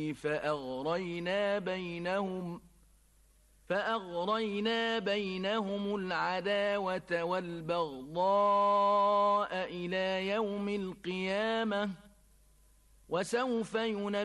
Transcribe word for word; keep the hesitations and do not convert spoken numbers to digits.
فأغرينا بينهم فأغرينا بينهم العداوة والبغضاء إلى يوم القيامة وسوف ينبئهم